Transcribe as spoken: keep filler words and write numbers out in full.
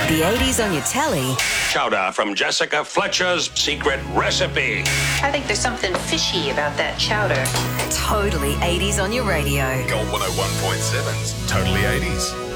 The eighties on your telly. Chowder from Jessica Fletcher's Secret Recipe. I think there's something fishy about that chowder. Totally eighties on your radio. Gold one oh one point seven's Totally eighties.